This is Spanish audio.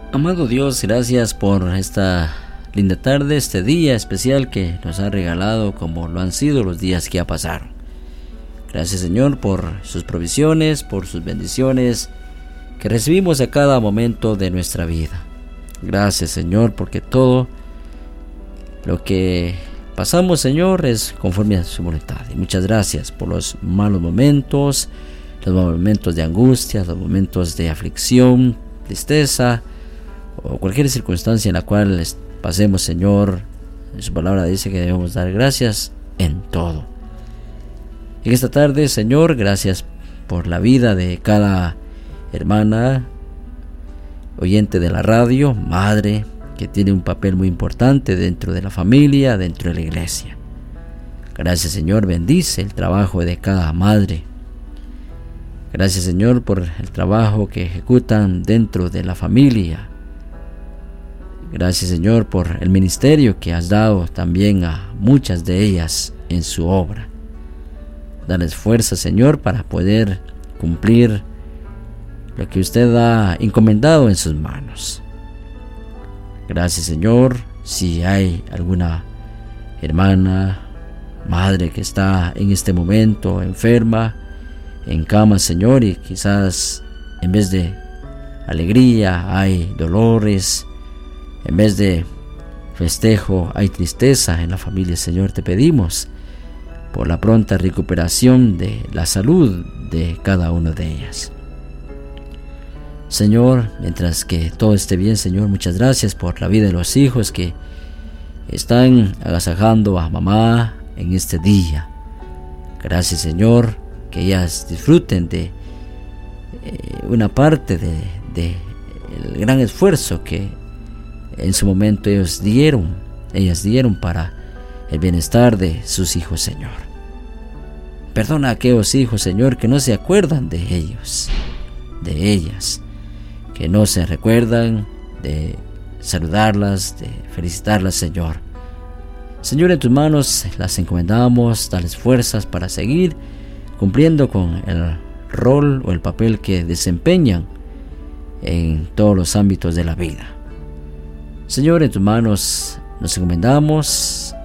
Amado Dios, gracias por esta linda tarde, este día especial que nos ha regalado como lo han sido los días que ya pasaron. Gracias, Señor, por sus provisiones, por sus bendiciones que recibimos a cada momento de nuestra vida. Gracias, Señor, porque todo lo que pasamos, Señor, es conforme a su voluntad. Y muchas gracias por los malos momentos, los momentos de angustia, los momentos de aflicción, tristeza o cualquier circunstancia en la cual pasemos, Señor. Su palabra dice que debemos dar gracias en todo. En esta tarde, Señor, gracias por la vida de cada hermana, oyente de la radio, madre, que tiene un papel muy importante dentro de la familia, dentro de la iglesia. Gracias, Señor, bendice el trabajo de cada madre. Gracias, Señor, por el trabajo que ejecutan dentro de la familia. Gracias, Señor, por el ministerio que has dado también a muchas de ellas en su obra. Dales fuerza, Señor, para poder cumplir lo que usted ha encomendado en sus manos. Gracias, Señor. Si hay alguna hermana, madre que está en este momento enferma, en cama, Señor, y quizás en vez de alegría hay dolores, en vez de festejo hay tristeza en la familia, Señor, te pedimos por la pronta recuperación de la salud de cada una de ellas. Señor, mientras que todo esté bien, Señor, muchas gracias por la vida de los hijos que están agasajando a mamá en este día. Gracias, Señor, que ellas disfruten de una parte de el gran esfuerzo que en su momento ellas dieron para el bienestar de sus hijos, Señor. Perdona a aquellos hijos, Señor, que no se acuerdan de ellos, de ellas, que no se recuerdan de saludarlas, de felicitarlas, Señor. Señor, en tus manos las encomendamos, dales fuerzas para seguir cumpliendo con el rol o el papel que desempeñan en todos los ámbitos de la vida. Señor, en tus manos nos encomendamos